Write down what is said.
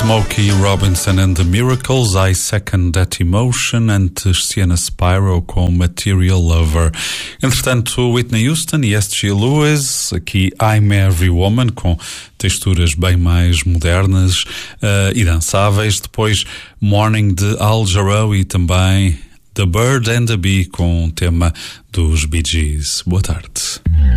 Smokey Robinson and the Miracles, I Second That Emotion, antes Sienna Spyro com Material Lover. Entretanto, Whitney Houston e S.G. Lewis, aqui I'm Every Woman, com texturas bem mais modernas e dançáveis. Depois Morning de Al Jarreau e também The Bird and the Bee, com o tema dos Bee Gees. Boa tarde.